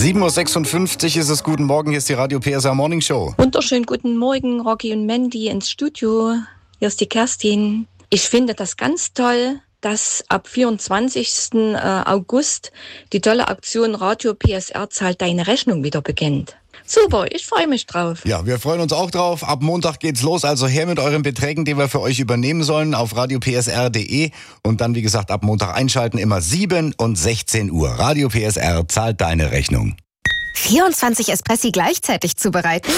7.56 Uhr ist es. Guten Morgen, hier ist die Radio PSR Morning Show. Wunderschönen guten Morgen, Rocky und Mandy ins Studio. Hier ist die Kerstin. Ich finde das ganz toll, dass ab 24. August die tolle Aktion Radio PSR zahlt deine Rechnung wieder beginnt. Super, ich freue mich drauf. Ja, wir freuen uns auch drauf. Ab Montag geht's los. Also her mit euren Beträgen, die wir für euch übernehmen sollen, auf radiopsr.de. Und dann, wie gesagt, ab Montag einschalten, immer 7 und 16 Uhr. Radio PSR zahlt deine Rechnung. 24 Espressi gleichzeitig zubereiten?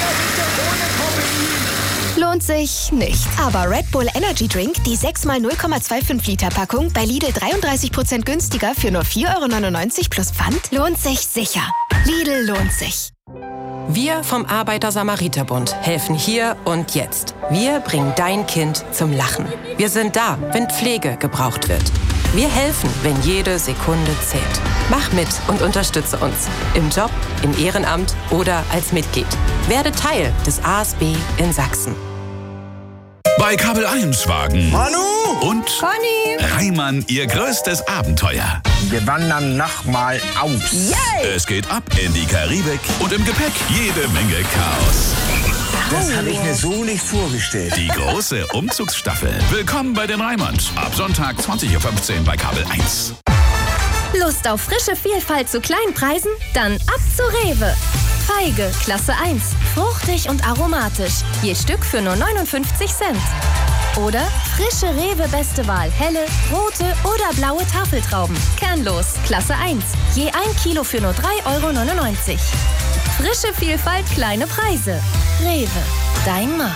Lohnt sich nicht. Aber Red Bull Energy Drink, die 6x 0,25 Liter Packung, bei Lidl 33% günstiger für nur 4,99 € plus Pfand, lohnt sich sicher. Lidl lohnt sich. Wir vom Arbeiter-Samariter-Bund helfen hier und jetzt. Wir bringen dein Kind zum Lachen. Wir sind da, wenn Pflege gebraucht wird. Wir helfen, wenn jede Sekunde zählt. Mach mit und unterstütze uns. Im Job, im Ehrenamt oder als Mitglied. Werde Teil des ASB in Sachsen. Bei Kabel 1 wagen Manu und Conny Reimann ihr größtes Abenteuer. Wir wandern nochmal aus. Yay! Es geht ab in die Karibik und im Gepäck jede Menge Chaos. Das habe ich mir so nicht vorgestellt. Die große Umzugsstaffel. Willkommen bei den Reimanns. Ab Sonntag 20.15 Uhr bei Kabel 1. Lust auf frische Vielfalt zu kleinen Preisen? Dann ab zu Rewe. Feige, Klasse 1. Fruchtig und aromatisch. Je Stück für nur 59 Cent. Oder frische Rewe Beste Wahl. Helle, rote oder blaue Tafeltrauben. Kernlos, Klasse 1. Je 1 Kilo für nur 3,99 €. Frische Vielfalt, kleine Preise. Rewe, dein Markt.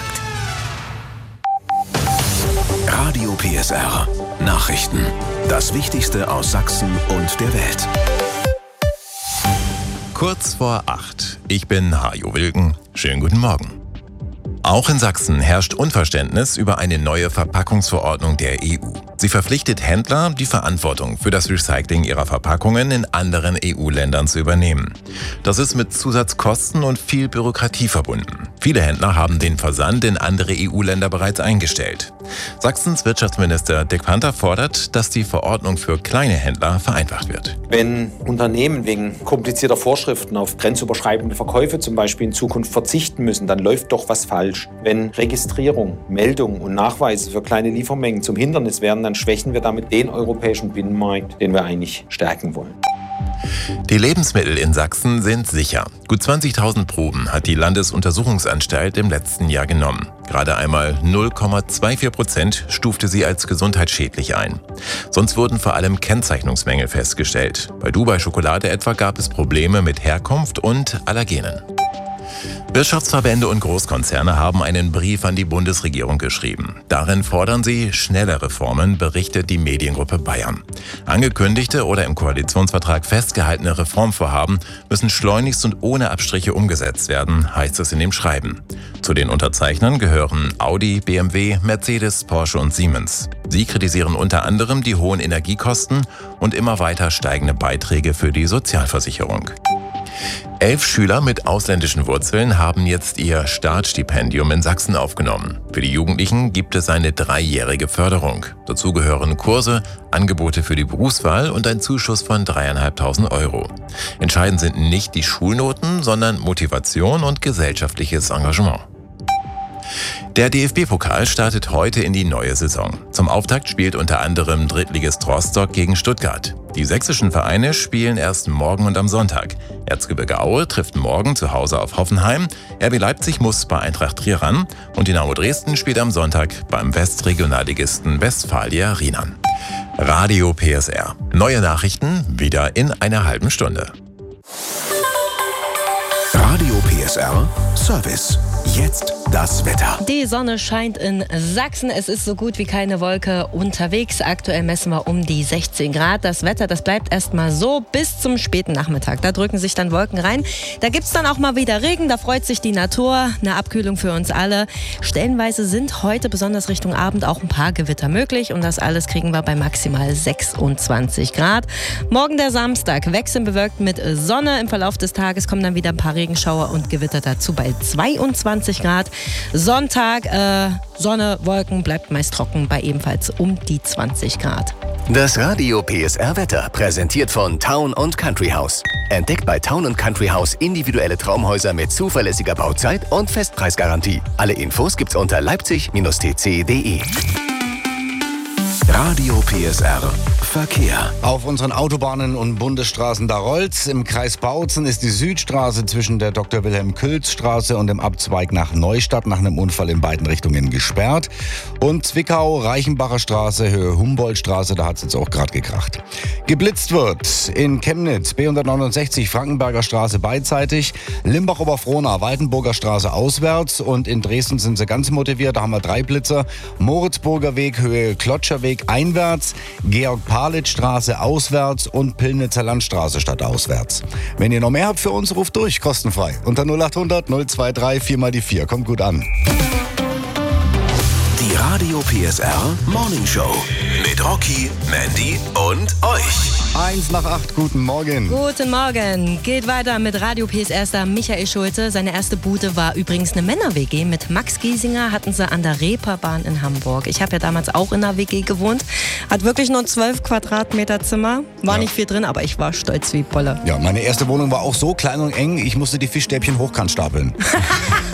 Radio PSR. Nachrichten. Das Wichtigste aus Sachsen und der Welt. Kurz vor 8. Ich bin Hajo Wilken. Schönen guten Morgen. Auch in Sachsen herrscht Unverständnis über eine neue Verpackungsverordnung der EU. Sie verpflichtet Händler, die Verantwortung für das Recycling ihrer Verpackungen in anderen EU-Ländern zu übernehmen. Das ist mit Zusatzkosten und viel Bürokratie verbunden. Viele Händler haben den Versand in andere EU-Länder bereits eingestellt. Sachsens Wirtschaftsminister Dirk Panther fordert, dass die Verordnung für kleine Händler vereinfacht wird. Wenn Unternehmen wegen komplizierter Vorschriften auf grenzüberschreitende Verkäufe zum Beispiel in Zukunft verzichten müssen, dann läuft doch was falsch. Wenn Registrierung, Meldung und Nachweise für kleine Liefermengen zum Hindernis werden, dann schwächen wir damit den europäischen Binnenmarkt, den wir eigentlich stärken wollen. Die Lebensmittel in Sachsen sind sicher. Gut 20.000 Proben hat die Landesuntersuchungsanstalt im letzten Jahr genommen. Gerade einmal 0,24% stufte sie als gesundheitsschädlich ein. Sonst wurden vor allem Kennzeichnungsmängel festgestellt. Bei Dubai Schokolade etwa gab es Probleme mit Herkunft und Allergenen. Wirtschaftsverbände und Großkonzerne haben einen Brief an die Bundesregierung geschrieben. Darin fordern sie schnelle Reformen, berichtet die Mediengruppe Bayern. Angekündigte oder im Koalitionsvertrag festgehaltene Reformvorhaben müssen schleunigst und ohne Abstriche umgesetzt werden, heißt es in dem Schreiben. Zu den Unterzeichnern gehören Audi, BMW, Mercedes, Porsche und Siemens. Sie kritisieren unter anderem die hohen Energiekosten und immer weiter steigende Beiträge für die Sozialversicherung. 11 Schüler mit ausländischen Wurzeln haben jetzt ihr Startstipendium in Sachsen aufgenommen. Für die Jugendlichen gibt es eine 3-jährige Förderung. Dazu gehören Kurse, Angebote für die Berufswahl und ein Zuschuss von 3.500 €. Entscheidend sind nicht die Schulnoten, sondern Motivation und gesellschaftliches Engagement. Der DFB-Pokal startet heute in die neue Saison. Zum Auftakt spielt unter anderem Drittligist Rostock gegen Stuttgart. Die sächsischen Vereine spielen erst morgen und am Sonntag. Erzgebirge Aue trifft morgen zu Hause auf Hoffenheim, RB Leipzig muss bei Eintracht Trier ran und Dynamo Dresden spielt am Sonntag beim Westregionalligisten Westfalia Riemann. Radio PSR. Neue Nachrichten wieder in einer halben Stunde. Radio PSR Service. Jetzt das Wetter. Die Sonne scheint in Sachsen. Es ist so gut wie keine Wolke unterwegs. Aktuell messen wir um die 16 Grad. Das Wetter, das bleibt erstmal so bis zum späten Nachmittag. Da drücken sich dann Wolken rein. Da gibt es dann auch mal wieder Regen. Da freut sich die Natur. Eine Abkühlung für uns alle. Stellenweise sind heute, besonders Richtung Abend, auch ein paar Gewitter möglich. Und das alles kriegen wir bei maximal 26 Grad. Morgen der Samstag. Wechseln bewölkt mit Sonne. Im Verlauf des Tages kommen dann wieder ein paar Regenschauer und Gewitter dazu bei 22 Grad. Sonntag, Sonne, Wolken, bleibt meist trocken bei ebenfalls um die 20 Grad. Das Radio PSR Wetter präsentiert von Town & Country House. Entdeckt bei Town & Country House individuelle Traumhäuser mit zuverlässiger Bauzeit und Festpreisgarantie. Alle Infos gibt's unter leipzig-tc.de. Radio PSR Verkehr. Auf unseren Autobahnen und Bundesstraßen, da rollt's. Im Kreis Bautzen ist die Südstraße zwischen der Dr.-Wilhelm-Külz-Straße und dem Abzweig nach Neustadt nach einem Unfall in beiden Richtungen gesperrt. Und Zwickau, Reichenbacher Straße, Höhe Humboldtstraße, da hat's jetzt auch gerade gekracht. Geblitzt wird in Chemnitz, B169, Frankenberger Straße beidseitig, Limbach-Oberfrohna, Waldenburger Straße auswärts und in Dresden sind sie ganz motiviert, da haben wir 3 Blitzer. Moritzburger Weg, Höhe Klotscherweg einwärts, Georg-Palitz-Straße auswärts und Pillnitzer Landstraße statt auswärts. Wenn ihr noch mehr habt für uns, ruft durch, kostenfrei. Unter 0800 023 4x4. Kommt gut an. Die Radio PSR Morning Show mit Rocky, Mandy und euch. 7:55, guten Morgen. Guten Morgen. Geht weiter mit Radio PSR-Star Michael Schulte. Seine erste Bude war übrigens eine Männer-WG. Mit Max Giesinger hatten sie an der Reeperbahn in Hamburg. Ich habe ja damals auch in einer WG gewohnt. Hat wirklich nur 12 Quadratmeter Zimmer. War nicht viel drin, aber ich war stolz wie Bolle. Ja, meine erste Wohnung war auch so klein und eng, ich musste die Fischstäbchen hochkant stapeln.